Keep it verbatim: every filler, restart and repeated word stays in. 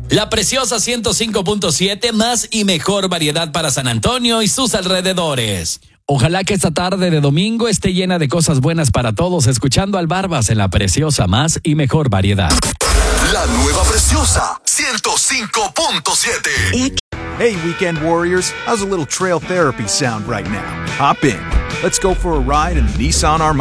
La Preciosa ciento cinco punto siete, más y mejor variedad para San Antonio y sus alrededores. Ojalá que esta tarde de domingo esté llena de cosas buenas para todos, escuchando al Barbas en La Preciosa, más y mejor variedad. La nueva Preciosa ciento cinco punto siete. Hey, weekend warriors, how's a little trail therapy sound right now? Hop in. Let's go for a ride in the Nissan Armada.